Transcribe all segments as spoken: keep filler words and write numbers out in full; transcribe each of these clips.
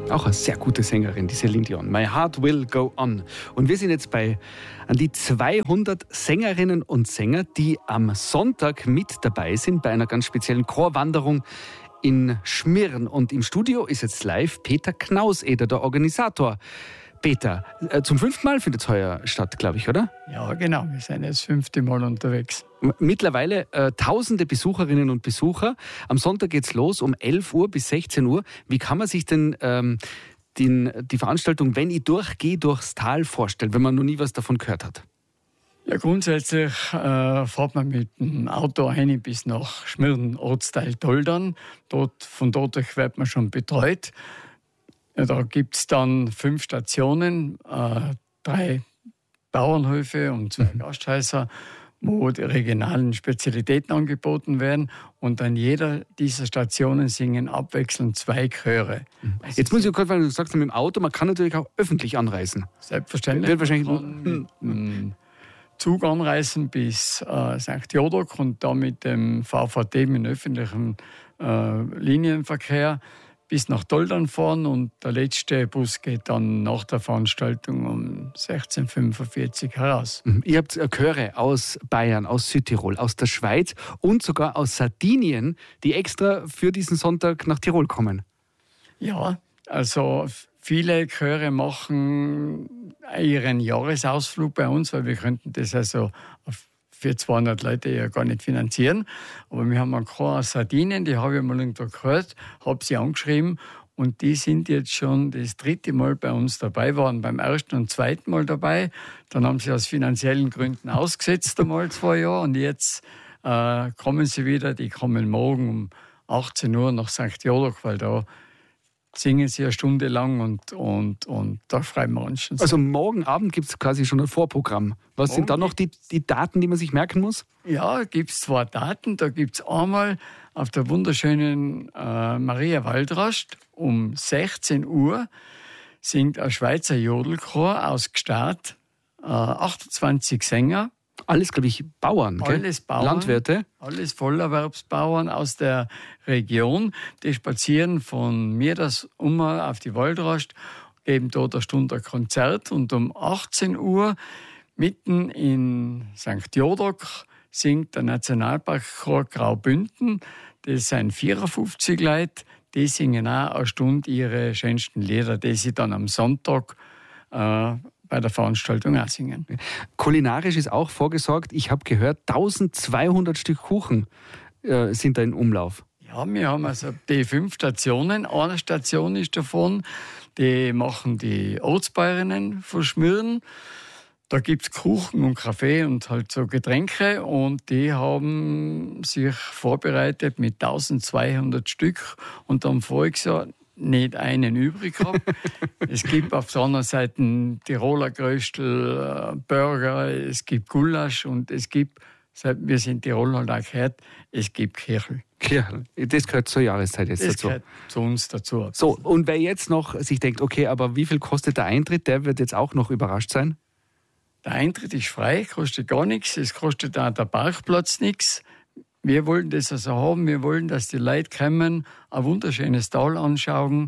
Auch eine sehr gute Sängerin, die Celine Dion. My Heart Will Go On. Und wir sind jetzt bei an die zweihundert Sängerinnen und Sänger, die am Sonntag mit dabei sind bei einer ganz speziellen Chorwanderung in Schmirn. Und im Studio ist jetzt live Peter Knauseder, der Organisator. Peter, zum fünften Mal findet es heuer statt, glaube ich, oder? Ja, genau. Wir sind jetzt das fünfte Mal unterwegs. Mittlerweile äh, tausende Besucherinnen und Besucher. Am Sonntag geht's los um elf Uhr bis sechzehn Uhr. Wie kann man sich denn ähm, den, die Veranstaltung, wenn ich durchgehe, durchs Tal vorstellen, wenn man noch nie was davon gehört hat? Ja, grundsätzlich äh, fährt man mit dem Auto rein bis nach Schmirn, Ortsteil Toldern. Dort, von dort durch wird man schon betreut. Ja, da gibt es dann fünf Stationen, äh, drei Bauernhöfe und zwei mhm. Gasthäuser, wo die regionalen Spezialitäten angeboten werden. Und an jeder dieser Stationen singen abwechselnd zwei Chöre. Also jetzt muss ich kurz, weil du sagst, mit dem Auto, man kann natürlich auch öffentlich anreisen. Selbstverständlich. Wird wahrscheinlich man kann mit dem Zug anreisen bis äh, Sankt Jodok und da mit dem V V T, mit dem öffentlichen äh, Linienverkehr, bis nach Toldern fahren und der letzte Bus geht dann nach der Veranstaltung um sechzehn Uhr fünfundvierzig heraus. Ihr habt Chöre aus Bayern, aus Südtirol, aus der Schweiz und sogar aus Sardinien, die extra für diesen Sonntag nach Tirol kommen. Ja, also viele Chöre machen ihren Jahresausflug bei uns, weil wir könnten das also auf für zweihundert Leute ja gar nicht finanzieren. Aber wir haben einen Chor aus Sardinien, die habe ich mal irgendwo gehört, habe sie angeschrieben und die sind jetzt schon das dritte Mal bei uns dabei, waren beim ersten und zweiten Mal dabei. Dann haben sie aus finanziellen Gründen ausgesetzt, einmal zwei Jahre und jetzt äh, kommen sie wieder. Die kommen morgen um achtzehn Uhr nach Sankt Jodok, weil da singen sie eine Stunde lang und, und, und da freuen wir uns schon. Also morgen Abend gibt es quasi schon ein Vorprogramm. Was morgen sind da noch die, die Daten, die man sich merken muss? Ja, gibt es zwei Daten. Da gibt es einmal auf der wunderschönen äh, Maria Waldrast um sechzehn Uhr singt ein Schweizer Jodelchor aus Gstaad, äh, achtundzwanzig Sänger. Alles, glaube ich, Bauern, alles gell? Bauern, Landwirte. Alles Vollerwerbsbauern aus der Region. Die spazieren von mir das um auf die Waldrast, geben dort eine Stunde ein Konzert und um achtzehn Uhr mitten in Sankt Jodok singt der Nationalparkchor Graubünden. Das sind vierundfünfzig Leute, die singen auch eine Stunde ihre schönsten Lieder, die sie dann am Sonntag äh, bei der Veranstaltung auch singen. Kulinarisch ist auch vorgesorgt. Ich habe gehört, eintausendzweihundert Stück Kuchen äh, sind da in Umlauf. Ja, wir haben also die fünf Stationen. Eine Station ist davon, die machen die Ortsbäuerinnen von Schmirn. Da gibt es Kuchen und Kaffee und halt so Getränke und die haben sich vorbereitet mit eintausendzweihundert Stück und am Volksjahr nicht einen übrig gehabt. Es gibt auf der anderen Seite Tiroler Gröstel, Burger, es gibt Gulasch und es gibt, wir sind Tirol halt auch gehört, es gibt Kirchel. Kirchel, das gehört zur Jahreszeit jetzt das dazu. Das gehört zu uns dazu. So, und wer jetzt noch sich denkt, okay, aber wie viel kostet der Eintritt, der wird jetzt auch noch überrascht sein? Der Eintritt ist frei, kostet gar nichts, es kostet auch der Parkplatz nichts. Wir wollen das also haben, wir wollen, dass die Leute kommen, ein wunderschönes Tal anschauen,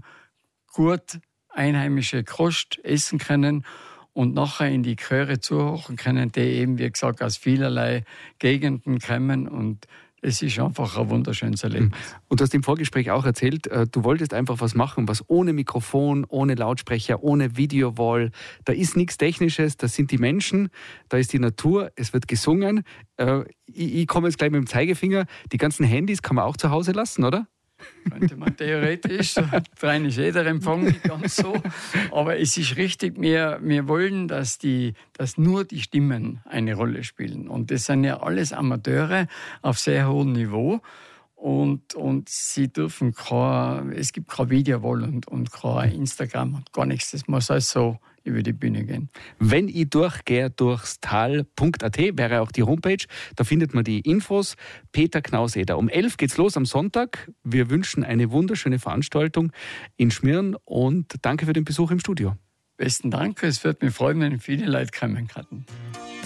gut einheimische Kost essen können und nachher in die Chöre zuhören können, die eben, wie gesagt, aus vielerlei Gegenden kommen und es ist einfach ein wunderschönes Erlebnis. Und du hast im Vorgespräch auch erzählt, du wolltest einfach was machen, was ohne Mikrofon, ohne Lautsprecher, ohne Videowall, da ist nichts Technisches, das sind die Menschen, da ist die Natur, es wird gesungen. Ich, ich komme jetzt gleich mit dem Zeigefinger, die ganzen Handys kann man auch zu Hause lassen, oder? Könnte man theoretisch, rein ist jeder Empfang nicht ganz so, aber es ist richtig, wir, wir wollen, dass, die, dass nur die Stimmen eine Rolle spielen und das sind ja alles Amateure auf sehr hohem Niveau und, und sie dürfen kein, es gibt kein Videowall und, und kein Instagram und gar nichts, das muss alles so über die Bühne gehen. Wenn ich durchgehe durchs Tal punkt a t wäre auch die Homepage, da findet man die Infos. Peter Knauseder. Um elf geht's los am Sonntag. Wir wünschen eine wunderschöne Veranstaltung in Schmirn und danke für den Besuch im Studio. Besten Dank, es wird mich freuen, wenn viele Leute kommen könnten.